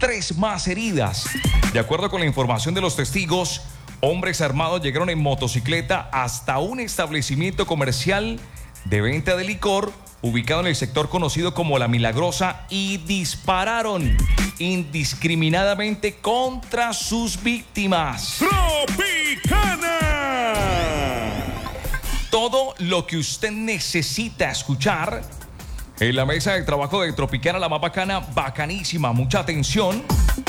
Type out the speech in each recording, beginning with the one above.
3 más heridas. De acuerdo con la información de los testigos, hombres armados llegaron en motocicleta hasta un establecimiento comercial de venta de licor ubicado en el sector conocido como La Milagrosa y dispararon indiscriminadamente contra sus víctimas. Tropicana. Todo lo que usted necesita escuchar en la mesa de trabajo de Tropicana, la más bacana, bacanísima. Mucha atención.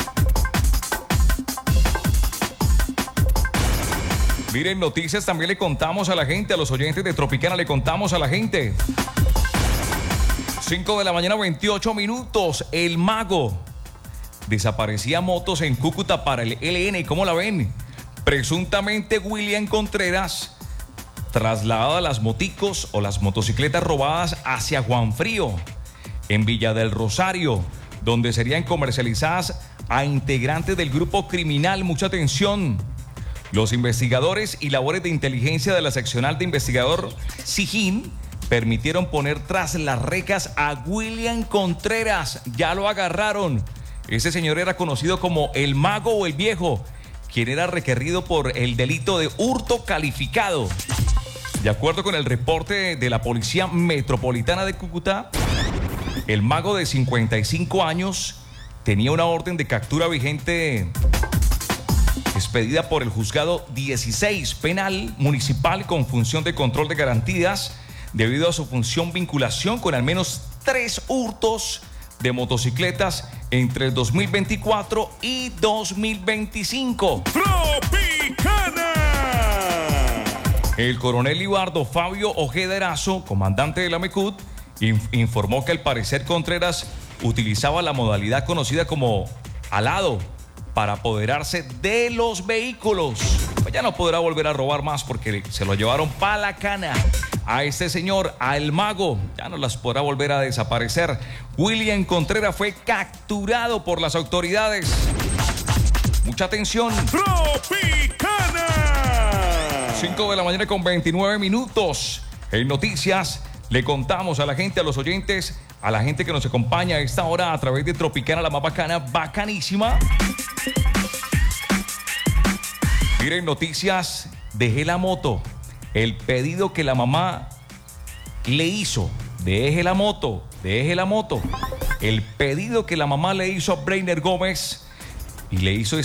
Miren, noticias también le contamos a la gente, a los oyentes de Tropicana le contamos a la gente. 5 de la mañana, 28 minutos. El Mago desaparecía motos en Cúcuta para el ELN. ¿Cómo la ven? Presuntamente William Contreras trasladaba las moticos o las motocicletas robadas hacia Juanfrío, en Villa del Rosario, donde serían comercializadas a integrantes del grupo criminal. Mucha atención. Los investigadores y labores de inteligencia de la seccional de investigador Sijín permitieron poner tras las rejas a William Contreras. Ya lo agarraron. Ese señor era conocido como el Mago o el Viejo, quien era requerido por el delito de hurto calificado. De acuerdo con el reporte de la Policía Metropolitana de Cúcuta, el Mago de 55 años tenía una orden de captura vigente expedida por el juzgado 16 penal municipal con función de control de garantías debido a su función vinculación con al menos 3 hurtos de motocicletas entre el 2024 y 2025. Tropicana. El coronel Libardo Fabio Ojeda Erazo, comandante de la MECUT, informó que al parecer Contreras utilizaba la modalidad conocida como alado para apoderarse de los vehículos. Pues ya no podrá volver a robar más porque se lo llevaron pa' la cana a este señor, al Mago. Ya no las podrá volver a desaparecer. William Contreras fue capturado por las autoridades. Mucha atención. Tropicana. 5 de la mañana con 29 minutos. En noticias le contamos a la gente, a los oyentes, a la gente que nos acompaña a esta hora a través de Tropicana, la más bacana, bacanísima. Miren, noticias, dejé la moto. El pedido que la mamá le hizo, deje la moto, deje la moto. El pedido que la mamá le hizo a Breiner Gómez y le hizo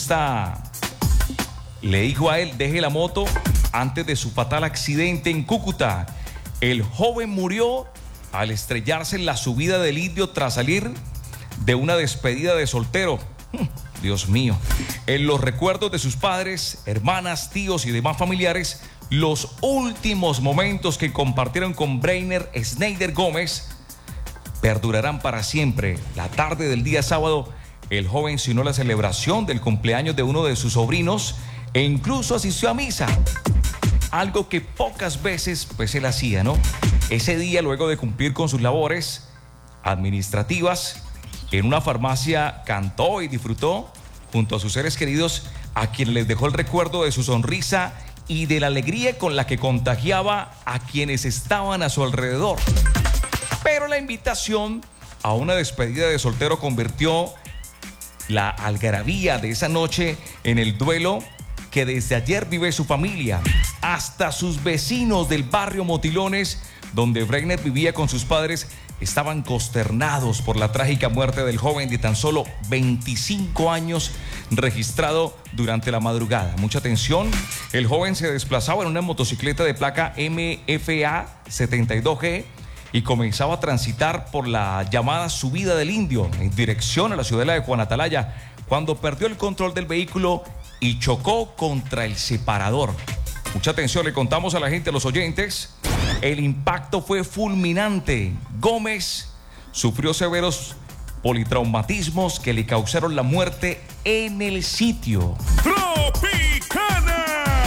le dijo a él, deje la moto antes de su fatal accidente en Cúcuta. El joven murió al estrellarse en la subida del Indio tras salir de una despedida de soltero. Dios mío. En los recuerdos de sus padres, hermanas, tíos y demás familiares, los últimos momentos que compartieron con Breiner Schneider Gómez perdurarán para siempre. La tarde del día sábado, el joven se unió a la celebración del cumpleaños de uno de sus sobrinos e incluso asistió a misa. Algo que pocas veces pues él hacía, ¿no? Ese día, luego de cumplir con sus labores administrativas, en una farmacia cantó y disfrutó junto a sus seres queridos, a quienes les dejó el recuerdo de su sonrisa y de la alegría con la que contagiaba a quienes estaban a su alrededor. Pero la invitación a una despedida de soltero convirtió la algarabía de esa noche en el duelo que desde ayer vive su familia. Hasta sus vecinos del barrio Motilones, donde Breiner vivía con sus padres, estaban consternados por la trágica muerte del joven de tan solo 25 años registrado durante la madrugada. Mucha atención, el joven se desplazaba en una motocicleta de placa MFA 72G y comenzaba a transitar por la llamada subida del Indio en dirección a la ciudadela de Juan Atalaya cuando perdió el control del vehículo y chocó contra el separador. Mucha atención, le contamos a la gente, a los oyentes. El impacto fue fulminante. Gómez sufrió severos politraumatismos que le causaron la muerte en el sitio. Tropicana.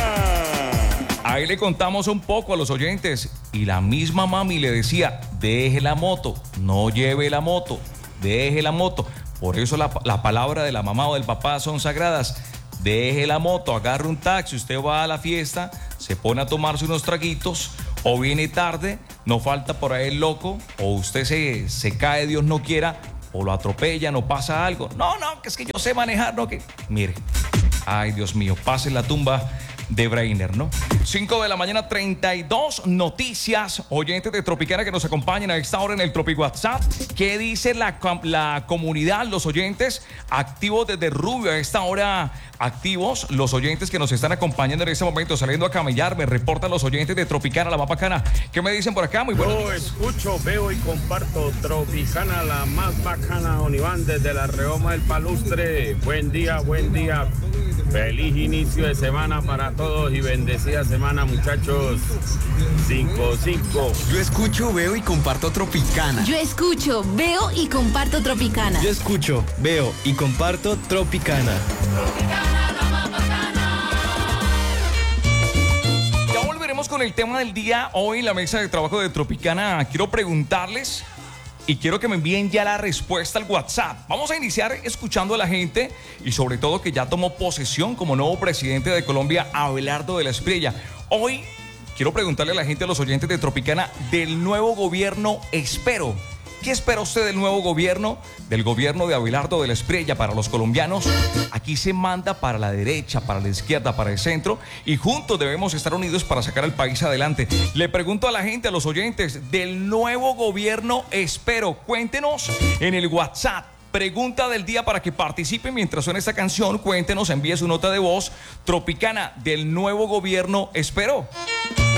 Ahí le contamos un poco a los oyentes y la misma mami le decía, deje la moto, no lleve la moto, deje la moto. Por eso la palabra de la mamá o del papá son sagradas. Deje la moto, agarre un taxi, usted va a la fiesta, se pone a tomarse unos traguitos o viene tarde, no falta por ahí el loco o usted se cae, Dios no quiera, o lo atropellan o pasa algo. No, que es que yo sé manejar, no, que... Mire, ay Dios mío, pase la tumba de Breiner, ¿no? 5 de la mañana, 32 noticias. Oyentes de Tropicana que nos acompañan a esta hora en el Tropic WhatsApp. ¿Qué dice la comunidad, los oyentes activos desde Rubio a esta hora? Activos, los oyentes que nos están acompañando en este momento, saliendo a camellar, me reportan los oyentes de Tropicana, la más bacana. ¿Qué me dicen por acá? Muy buenos días. Escucho, veo y comparto Tropicana, la más bacana, Don Iván, desde la Reoma del Palustre. Buen día, buen día. Feliz inicio de semana para todos y bendecida semana, muchachos. 5-5. Yo escucho, veo y comparto Tropicana. Yo escucho, veo y comparto Tropicana. Yo escucho, veo y comparto Tropicana. Ya volveremos con el tema del día. Hoy en la mesa de trabajo de Tropicana quiero preguntarles y quiero que me envíen ya la respuesta al WhatsApp. Vamos a iniciar escuchando a la gente y sobre todo que ya tomó posesión como nuevo presidente de Colombia, Abelardo de la Espriella. Hoy quiero preguntarle a la gente, a los oyentes de Tropicana, del nuevo gobierno espero. ¿Qué espera usted del nuevo gobierno? Del gobierno de Abelardo de la Espriella para los colombianos. Aquí se manda para la derecha, para la izquierda, para el centro y juntos debemos estar unidos para sacar al país adelante. Le pregunto a la gente, a los oyentes, del nuevo gobierno espero. Cuéntenos en el WhatsApp. Pregunta del día para que participen mientras suena esta canción. Cuéntenos, envíe su nota de voz. Tropicana, del nuevo gobierno espero.